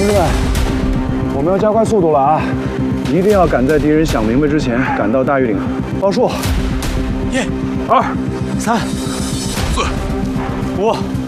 同志们，我们要加快速度了啊！一定要赶在敌人想明白之前赶到大峪岭。报数：1、2、3、4、5。